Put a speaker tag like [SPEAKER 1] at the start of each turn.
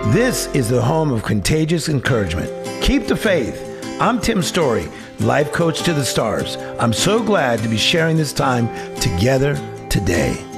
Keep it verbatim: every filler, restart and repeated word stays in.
[SPEAKER 1] This is the home of contagious encouragement. Keep the faith. I'm Tim Story, life coach to the stars. I'm so glad to be sharing this time together today.